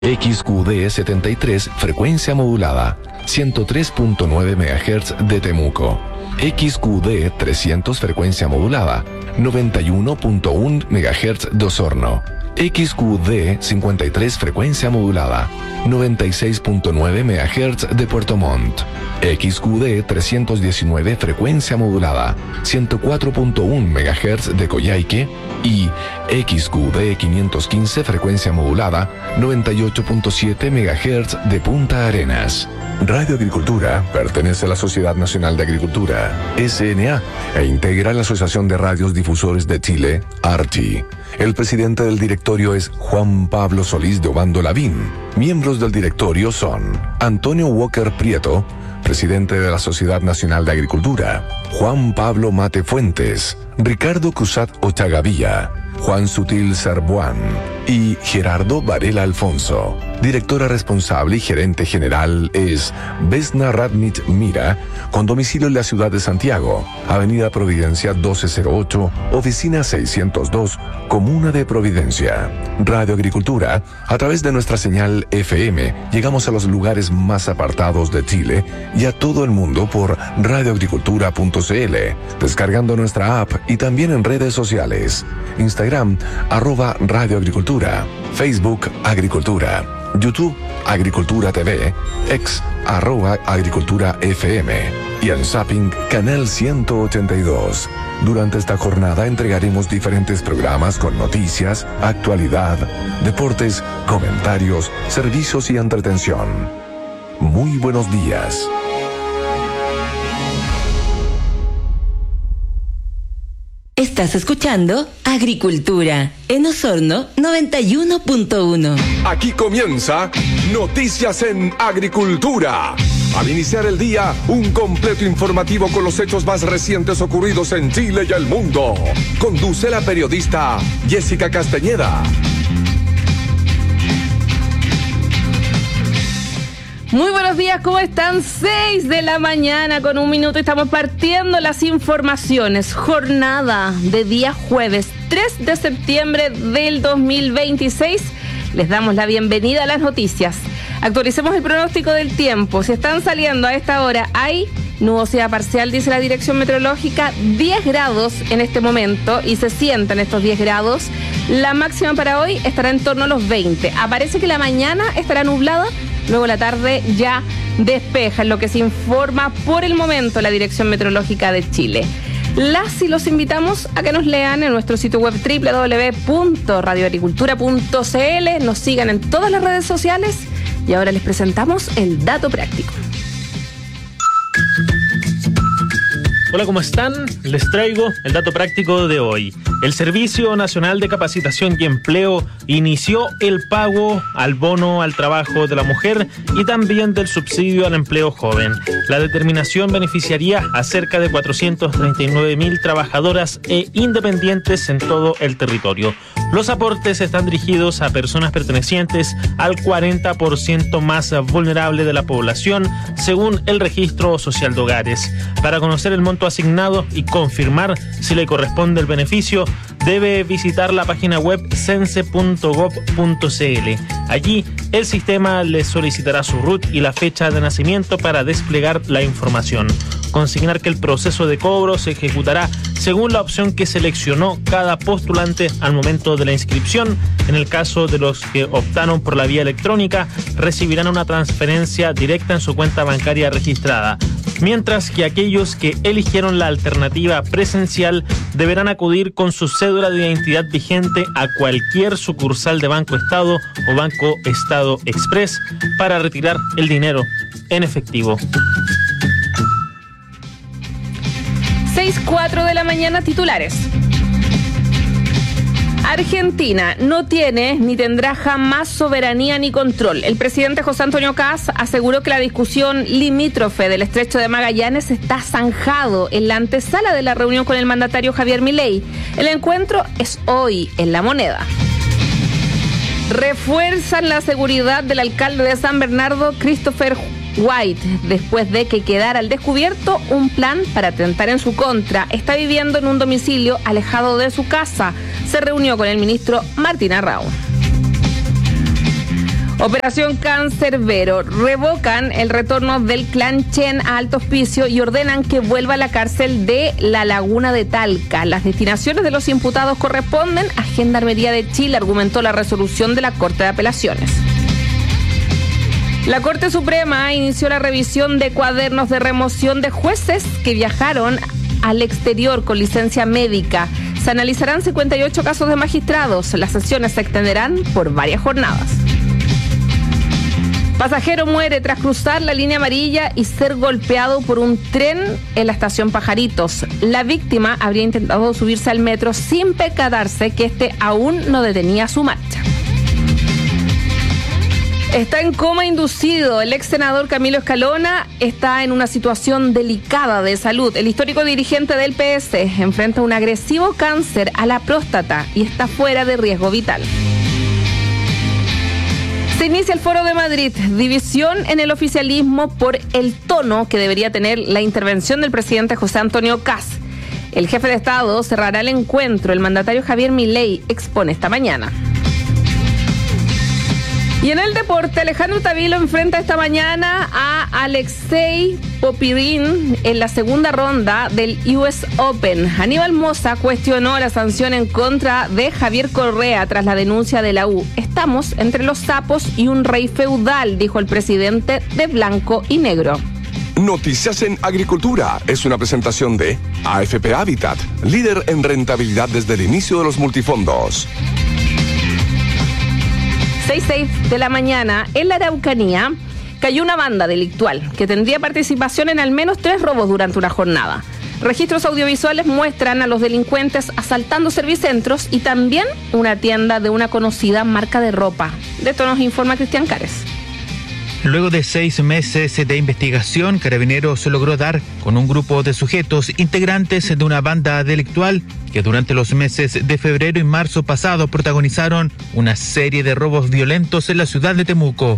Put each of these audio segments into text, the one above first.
XQD 73, frecuencia modulada, 103.9 MHz de Temuco. XQD 300, frecuencia modulada, 91.1 MHz de Osorno. XQD 53, frecuencia modulada, 96.9 MHz de Puerto Montt. XQD 319, frecuencia modulada, 104.1 MHz de Coyhaique. Y XQD 515, frecuencia modulada, 98.7 MHz de Punta Arenas. Radio Agricultura pertenece a la Sociedad Nacional de Agricultura, SNA, e integra la Asociación de Radios Difusores de Chile, ARTI. El presidente del directorio es Juan Pablo Solís de Obando Lavín. Miembros del directorio son Antonio Walker Prieto, presidente de la Sociedad Nacional de Agricultura, Juan Pablo Mate Fuentes, Ricardo Cruzat Ochagavía, Juan Sutil Sarbuán y Gerardo Varela Alfonso. Directora responsable y gerente general es Vesna Radnich Mira, con domicilio en la ciudad de Santiago, Avenida Providencia 1208, Oficina 602, Comuna de Providencia. Radio Agricultura, a través de nuestra señal FM, llegamos a los lugares más apartados de Chile y a todo el mundo por radioagricultura.cl, descargando nuestra app y también en redes sociales. Instagram, @radioagricultura, Facebook, Agricultura, YouTube, Agricultura TV, X, @Agricultura FM y en Zapping, Canal 182. Durante esta jornada entregaremos diferentes programas con noticias, actualidad, deportes, comentarios, servicios y entretención. Muy buenos días. Estás escuchando Agricultura en Osorno 91.1. Aquí comienza Noticias en Agricultura. Al iniciar el día, un completo informativo con los hechos más recientes ocurridos en Chile y el mundo. Conduce la periodista Jessica Castañeda. Muy buenos días, ¿cómo están? 6 de la mañana con 1 minuto. Estamos partiendo las informaciones. Jornada de día jueves 3 de septiembre del 2026. Les damos la bienvenida a las noticias. Actualicemos el pronóstico del tiempo. Si están saliendo a esta hora, hay nubosidad parcial, dice la dirección meteorológica, 10 grados en este momento y se sientan estos 10 grados. La máxima para hoy estará en torno a los 20. Aparece que la mañana estará nublada. Luego la tarde ya despeja, en lo que se informa por el momento la Dirección Meteorológica de Chile. Las y los invitamos a que nos lean en nuestro sitio web www.radioagricultura.cl, nos sigan en todas las redes sociales y ahora les presentamos el dato práctico. Hola, ¿cómo están? Les traigo el dato práctico de hoy. El Servicio Nacional de Capacitación y Empleo inició el pago al bono al trabajo de la mujer y también del subsidio al empleo joven. La determinación beneficiaría a cerca de 439.000 trabajadoras e independientes en todo el territorio. Los aportes están dirigidos a personas pertenecientes al 40% más vulnerable de la población, según el Registro Social de Hogares. Para conocer el monto asignado y confirmar si le corresponde el beneficio, debe visitar la página web cense.gov.cl. Allí, el sistema le solicitará su RUT y la fecha de nacimiento para desplegar la información. Consignar que el proceso de cobro se ejecutará según la opción que seleccionó cada postulante al momento de la inscripción. En el caso de los que optaron por la vía electrónica, recibirán una transferencia directa en su cuenta bancaria registrada, mientras que aquellos que eligieron la alternativa presencial deberán acudir con su cédula de identidad vigente a cualquier sucursal de Banco Estado o Banco Estado Express para retirar el dinero en efectivo. 6:04 de la mañana, titulares. Argentina no tiene ni tendrá jamás soberanía ni control. El presidente José Antonio Kast aseguró que la discusión limítrofe del estrecho de Magallanes está zanjado en la antesala de la reunión con el mandatario Javier Milei. El encuentro es hoy en La Moneda. Refuerzan la seguridad del alcalde de San Bernardo, Christopher White, después de que quedara al descubierto un plan para atentar en su contra. Está viviendo en un domicilio alejado de su casa. Se reunió con el ministro Martín Arrau. Operación Cancerbero. Revocan el retorno del clan Chen a Alto Hospicio y ordenan que vuelva a la cárcel de La Laguna de Talca. Las destinaciones de los imputados corresponden a Gendarmería de Chile, argumentó la resolución de la Corte de Apelaciones. La Corte Suprema inició la revisión de cuadernos de remoción de jueces que viajaron al exterior con licencia médica. Se analizarán 58 casos de magistrados. Las sesiones se extenderán por varias jornadas. Pasajero muere tras cruzar la línea amarilla y ser golpeado por un tren en la estación Pajaritos. La víctima habría intentado subirse al metro sin percatarse que este aún no detenía su marcha. Está en coma inducido. El ex senador Camilo Escalona está en una situación delicada de salud. El histórico dirigente del PS enfrenta un agresivo cáncer a la próstata y está fuera de riesgo vital. Se inicia el Foro de Madrid, división en el oficialismo por el tono que debería tener la intervención del presidente José Antonio Kast. El jefe de Estado cerrará el encuentro. El mandatario Javier Milei expone esta mañana. Y en el deporte, Alejandro Tavilo enfrenta esta mañana a Alexei Popyrin en la segunda ronda del US Open. Aníbal Mosa cuestionó la sanción en contra de Javier Correa tras la denuncia de la U. Estamos entre los sapos y un rey feudal, dijo el presidente de Blanco y Negro. Noticias en Agricultura es una presentación de AFP Habitat, líder en rentabilidad desde el inicio de los multifondos. 6:06 de la mañana, en la Araucanía, cayó una banda delictual que tendría participación en al menos 3 robos durante una jornada. Registros audiovisuales muestran a los delincuentes asaltando servicentros y también una tienda de una conocida marca de ropa. De esto nos informa Cristian Cares. Luego de 6 meses de investigación, Carabineros logró dar con un grupo de sujetos integrantes de una banda delictual que durante los meses de febrero y marzo pasado protagonizaron una serie de robos violentos en la ciudad de Temuco.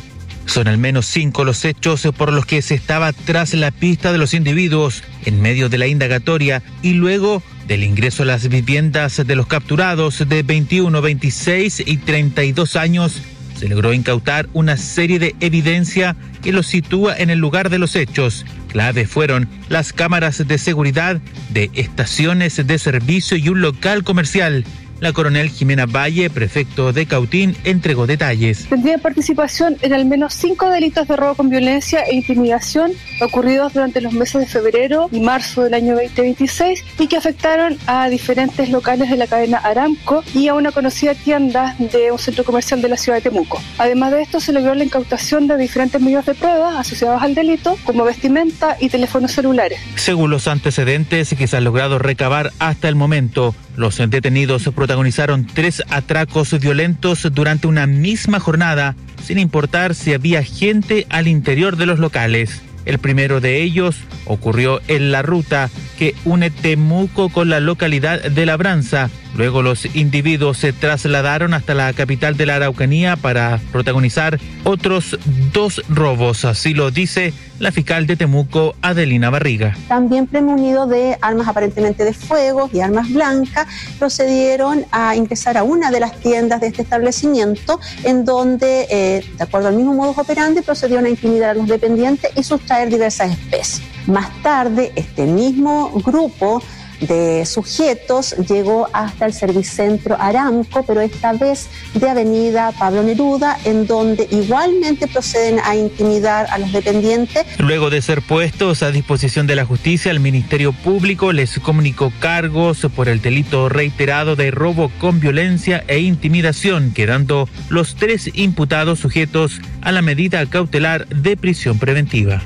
Son al menos 5 los hechos por los que se estaba tras la pista de los individuos en medio de la indagatoria y luego del ingreso a las viviendas de los capturados de 21, 26 y 32 años. Se logró incautar una serie de evidencia que los sitúa en el lugar de los hechos. Clave fueron las cámaras de seguridad de estaciones de servicio y un local comercial. La coronel Jimena Valle, prefecto de Cautín, entregó detalles. Tendría participación en al menos 5 delitos de robo con violencia e intimidación ocurridos durante los meses de febrero y marzo del año 2026 y que afectaron a diferentes locales de la cadena Aramco y a una conocida tienda de un centro comercial de la ciudad de Temuco. Además de esto, se logró la incautación de diferentes medios de prueba asociados al delito, como vestimenta y teléfonos celulares. Según los antecedentes que se han logrado recabar hasta el momento, los detenidos protagonizaron 3 atracos violentos durante una misma jornada, sin importar si había gente al interior de los locales. El primero de ellos ocurrió en la ruta que une Temuco con la localidad de Labranza. Luego los individuos se trasladaron hasta la capital de la Araucanía para protagonizar otros 2 robos, así lo dice la fiscal de Temuco, Adelina Barriga. También premunido de armas aparentemente de fuego y armas blancas, procedieron a ingresar a una de las tiendas de este establecimiento, en donde, de acuerdo al mismo modus operandi, procedieron a intimidar a los dependientes y sustraer diversas especies. Más tarde, este mismo grupo de sujetos llegó hasta el Servicentro Aramco, pero esta vez de Avenida Pablo Neruda, en donde igualmente proceden a intimidar a los dependientes. Luego de ser puestos a disposición de la justicia, el Ministerio Público les comunicó cargos por el delito reiterado de robo con violencia e intimidación, quedando los 3 imputados sujetos a la medida cautelar de prisión preventiva.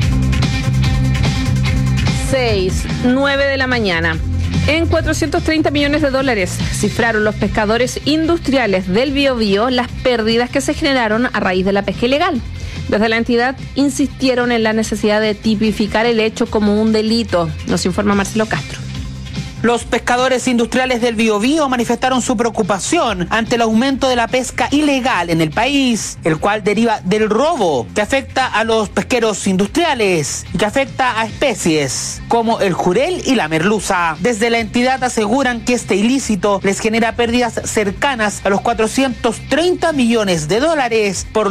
6:09 de la mañana. En $430 millones cifraron los pescadores industriales del Biobío las pérdidas que se generaron a raíz de la pesca ilegal. Desde la entidad insistieron en la necesidad de tipificar el hecho como un delito, nos informa Marcelo Castro. Los pescadores industriales del Biobío manifestaron su preocupación ante el aumento de la pesca ilegal en el país, el cual deriva del robo que afecta a los pesqueros industriales y que afecta a especies como el jurel y la merluza. Desde la entidad aseguran que este ilícito les genera pérdidas cercanas a los $430 millones, por